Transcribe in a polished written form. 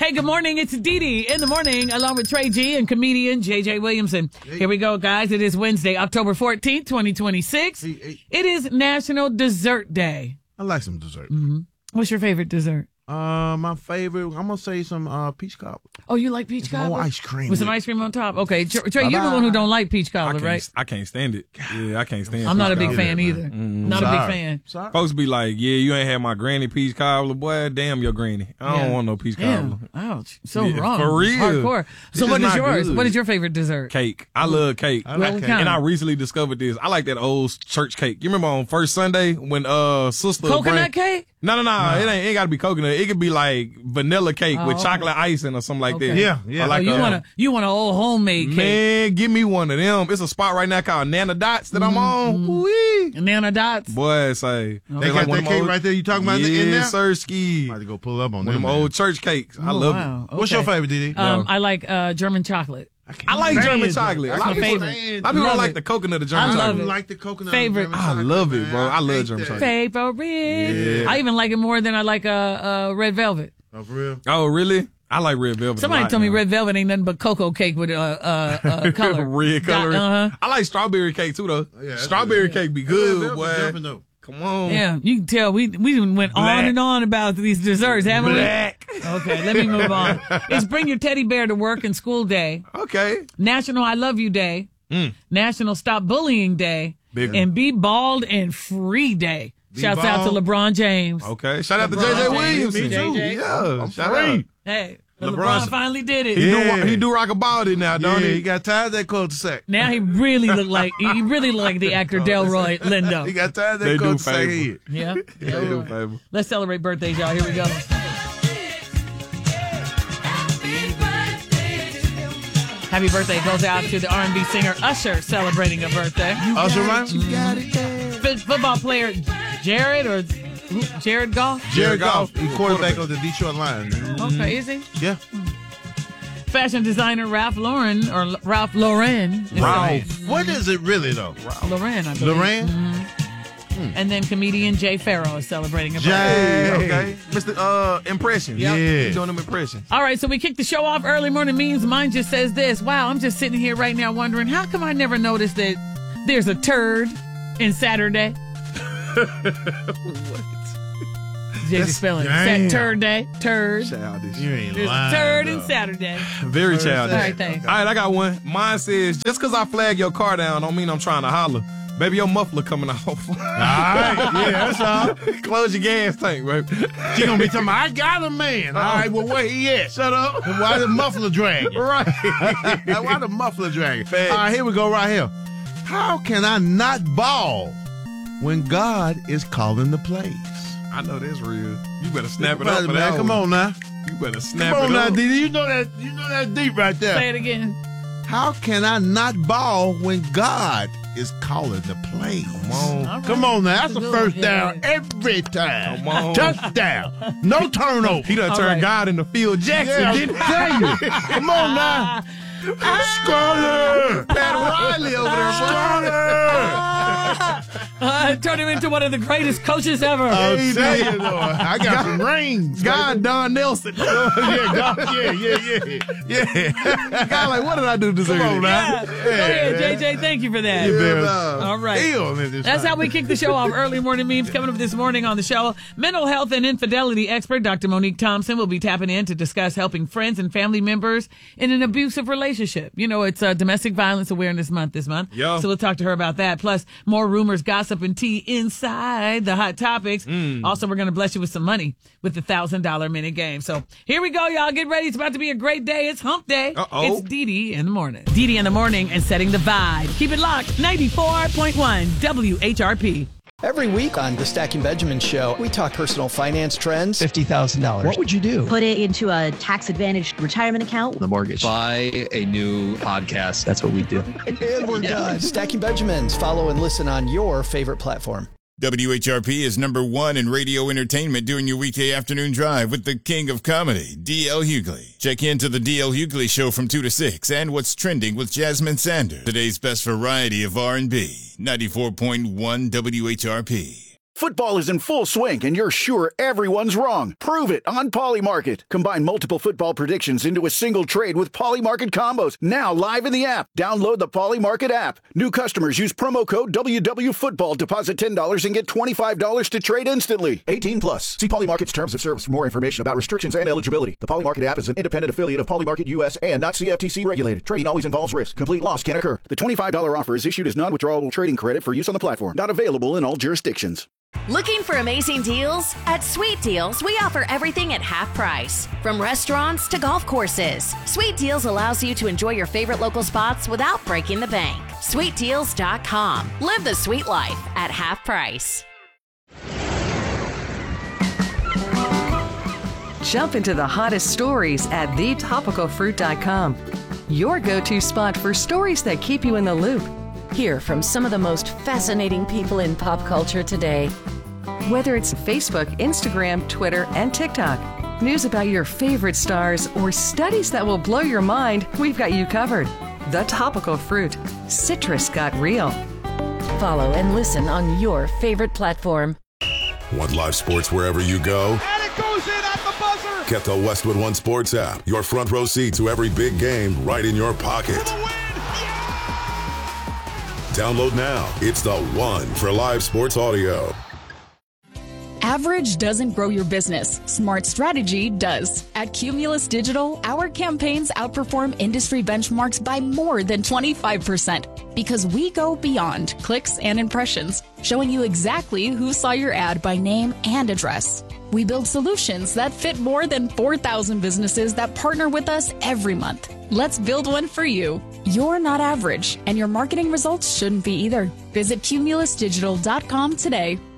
Hey, good morning. It's Dee Dee in the morning, along with Trey G and comedian JJ Williamson. Hey. Here we go, guys. It is Wednesday, October 14th, 2026. Hey. It is National Dessert Day. I like some dessert. Mm-hmm. What's your favorite dessert? My favorite, I'm going to say some peach cobbler. Oh, you like peach cobbler? More ice cream. With some ice cream on top? Okay. Trey, you're the one who don't like peach cobbler, right? I can't stand it. Yeah, I can't stand it. I'm not a big fan either. Not a big fan. Folks be like, yeah, you ain't had my granny peach cobbler. Boy, damn your granny. I don't want no peach cobbler. Ouch. So wrong. For real. Hardcore. So what is yours? What is your favorite dessert? Cake. I love cake. I like cake. And I recently discovered this. I like that old church cake. You remember on first Sunday when sister coconut cake? No. It ain't got to be coconut. It could be like vanilla cake with chocolate icing or something like that. Yeah. Like you want an old homemade cake? Man, give me one of them. It's a spot right now called Nana Dots that I'm on. Wee. Nana Dots. Boy, say they got that cake right there. You talking about in there? Yes, sir, ski. I'm about to go pull up on them old church cakes. I love it. Okay. What's your favorite, Didi? I like German chocolate. I like German chocolate. That's my favorite. A lot of people don't like the coconut of German chocolate. I like the coconut. Favorite. I love it, bro. I love German chocolate. Favorite. Yeah. I even like it more than I like red velvet. Oh, for real? Oh, really? I like red velvet. Somebody told me red velvet ain't nothing but cocoa cake with color. Red color. I like strawberry cake too, though. Yeah, strawberry cake be good, boy. Come on. Yeah, you can tell we went on and on about these desserts, haven't we? Okay, let me move on. It's Bring Your Teddy Bear to Work and School Day. Okay. National I Love You Day. National Stop Bullying Day. And Be Bald and Free Day. Shouts out to LeBron James. Okay. Shout out to JJ Williamson. JJ. Yeah. Shout out. Hey. LeBron finally did it. He do rock about it now, don't he? He got tired of that cul-de-sac. Now he really look like the actor Delroy Lindo. He got tired of that cul-de-sac. Yeah. They do favor. Let's celebrate birthdays, y'all. Here we go. Happy birthday goes out to the R&B singer Usher celebrating a birthday. Usher, man? Football player Jared Goff? Jared Goff. He's quarterback of the Detroit Lions. Okay, is he? Yeah. Fashion designer Ralph Lauren. Ralph. What is it really, though? Lauren, I believe. Lauren? And then comedian Jay Farrow is celebrating a birthday. Okay. Mr. Impressions. Yep. Yeah. He's doing them impressions. All right, so we kicked the show off. Early morning memes. Mine just says this. Wow, I'm just sitting here right now wondering, how come I never noticed that there's a turd in Saturday? What? JJ spelling. Turd day. Turd. Childish. You ain't There's lying. a turd in Saturday. Very childish. All right, thanks. All right, I got one. Mine says, just because I flag your car down don't mean I'm trying to holler. Baby, your muffler coming off. All right, yeah, that's all. Close your gas tank, baby. She gonna be talking about, I got a man. All right, well, where he at? Shut up. And why the muffler dragging? Right. Why the muffler dragging? Facts. All right, here we go right here. How can I not ball when God is calling the plays? I know that's real. You better snap it up for man. that Come on now. You better snap it up. Come on now, Didi. You know that deep right there. Say it again. How can I not ball when God is calling the plays? Come on. Right. Come on now. That's a first Yeah. down every time. Come on. Touchdown. No turnover. He done turned right. God into Phil Jackson, Yeah, didn't he? tell you. Come on now. Scholar. Pat Riley over there. Turn him into one of the greatest coaches ever. I'll tell you, though. I got some rings. God, Don Nelson. Yeah. God, like, what did I do to deserve Come on it? now. Go ahead, JJ. Thank you for that. All right. That's how we kick the show off. Early morning memes coming up this morning on the show. Mental health and infidelity expert Dr. Monique Thompson will be tapping in to discuss helping friends and family members in an abusive relationship. You know, it's Domestic Violence Awareness Month this month. Yeah. So we'll talk to her about that. Plus, more rumors, gossip, and tea inside the hot topics. Also, we're going to bless you with some money with the $1,000 minute game. So here we go, y'all. Get ready. It's about to be a great day. It's hump day. Uh-oh. It's Dee Dee in the morning. Dee Dee in the morning and setting the vibe. Keep it locked. 94.1 WHRP. Every week on the Stacking Benjamin Show, we talk personal finance trends. $50,000. What would you do? Put it into a tax-advantaged retirement account. The mortgage. Buy a new podcast. That's what we do. And we're done. Stacking Benjamins. Follow and listen on your favorite platform. WHRP is #1 in radio entertainment during your weekday afternoon drive with the king of comedy, D.L. Hughley. Check into the D.L. Hughley Show from 2 to 6 and What's Trending with Jasmine Sanders. Today's best variety of R&B, 94.1 WHRP. Football is in full swing, and you're sure everyone's wrong. Prove it on Polymarket. Combine multiple football predictions into a single trade with Polymarket combos. Now live in the app. Download the Polymarket app. New customers use promo code WWFootball. Deposit $10 and get $25 to trade instantly. 18 plus. See Polymarket's terms of service for more information about restrictions and eligibility. The Polymarket app is an independent affiliate of Polymarket US and not CFTC regulated. Trading always involves risk. Complete loss can occur. The $25 offer is issued as non-withdrawable trading credit for use on the platform. Not available in all jurisdictions. Looking for amazing deals? At Sweet Deals, we offer everything at half price. From restaurants to golf courses, Sweet Deals allows you to enjoy your favorite local spots without breaking the bank. SweetDeals.com. Live the sweet life at half price. Jump into the hottest stories at thetopicalfruit.com. Your go-to spot for stories that keep you in the loop. Hear from some of the most fascinating people in pop culture today. Whether it's Facebook, Instagram, Twitter, and TikTok, news about your favorite stars, or studies that will blow your mind, we've got you covered. The Topical Fruit. Citrus got real. Follow and listen on your favorite platform. Want live sports wherever you go? And it goes in at the buzzer! Get the Westwood One Sports app. Your front row seat to every big game right in your pocket. Download now. It's the one for live sports audio. Average doesn't grow your business. Smart strategy does. At Cumulus Digital, our campaigns outperform industry benchmarks by more than 25% because we go beyond clicks and impressions, showing you exactly who saw your ad by name and address. We build solutions that fit more than 4,000 businesses that partner with us every month. Let's build one for you. You're not average, and your marketing results shouldn't be either. Visit cumulusdigital.com today.